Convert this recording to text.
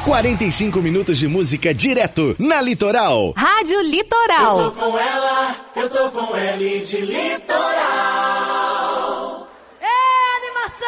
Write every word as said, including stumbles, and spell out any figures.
quarenta e cinco minutos de música direto na Litoral. Rádio Litoral. Eu tô com ela, eu tô com L de Litoral.